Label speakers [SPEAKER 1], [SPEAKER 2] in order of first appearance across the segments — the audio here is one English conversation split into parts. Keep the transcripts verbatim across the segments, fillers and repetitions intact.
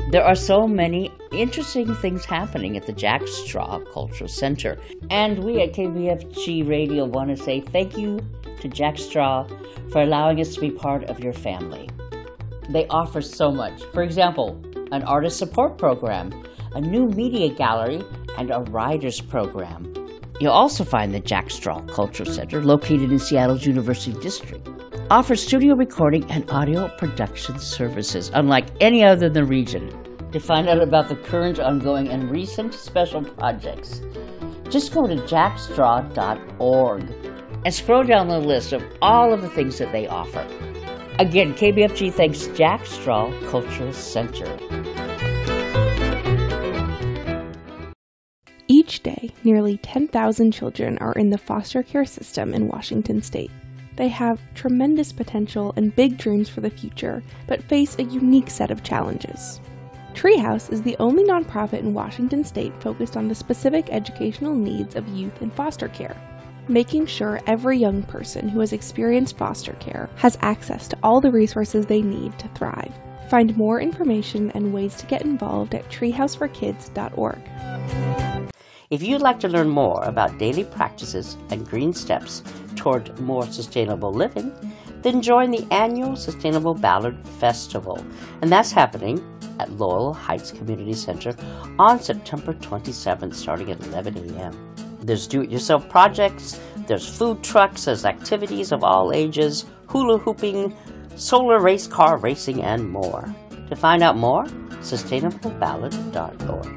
[SPEAKER 1] There are so many interesting things happening at the Jack Straw Cultural Center. And we at K B F G Radio want to say thank you to Jack Straw for allowing us to be part of your family. They offer so much. For example, an artist support program, a new media gallery, and a writers program. You'll also find the Jack Straw Cultural Center, located in Seattle's University District, offers studio recording and audio production services unlike any other in the region. To find out about the current, ongoing, and recent special projects, just go to jack straw dot org and scroll down the list of all of the things that they offer. Again, K B F G thanks Jack Straw Cultural Center.
[SPEAKER 2] Each day, nearly ten thousand children are in the foster care system in Washington state. They have tremendous potential and big dreams for the future, but face a unique set of challenges. Treehouse is the only nonprofit in Washington state focused on the specific educational needs of youth in foster care, making sure every young person who has experienced foster care has access to all the resources they need to thrive. Find more information and ways to get involved at treehouse for kids dot org.
[SPEAKER 1] If you'd like to learn more about daily practices and green steps toward more sustainable living, then join the annual Sustainable Ballard Festival. And that's happening at Loyal Heights Community Center on September twenty-seventh, starting at eleven a.m. There's do-it-yourself projects, there's food trucks, there's activities of all ages, hula hooping, solar race car racing, and more. To find out more, sustainable ballard dot org.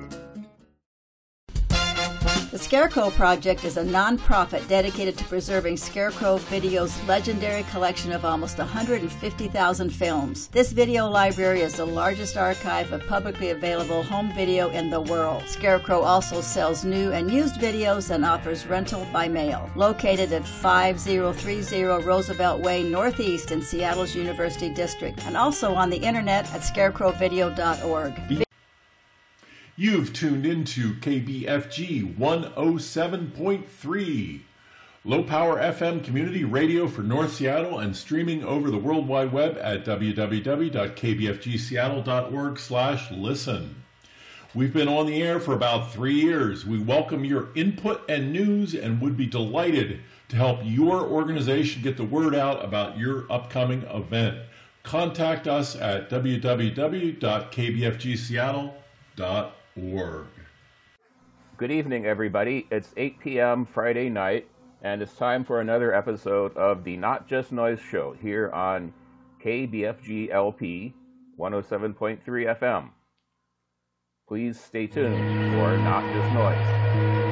[SPEAKER 3] The Scarecrow Project is a nonprofit dedicated to preserving Scarecrow Video's legendary collection of almost one hundred fifty thousand films. This video library is the largest archive of publicly available home video in the world. Scarecrow also sells new and used videos and offers rental by mail. Located at five thousand thirty Roosevelt Way Northeast in Seattle's University District, and also on the internet at scarecrow video dot org.
[SPEAKER 4] You've tuned into K B F G one oh seven point three, low-power F M community radio for North Seattle and streaming over the World Wide Web at w w w dot k b f g seattle dot org slash listen. We've been on the air for about three years. We welcome your input and news and would be delighted to help your organization get the word out about your upcoming event. Contact us at w w w dot k b f g seattle dot org.
[SPEAKER 5] Good evening, everybody. It's eight p.m. Friday night, and it's time for another episode of the Not Just Noise Show here on K B F G L P one oh seven point three F M. Please stay tuned for Not Just Noise.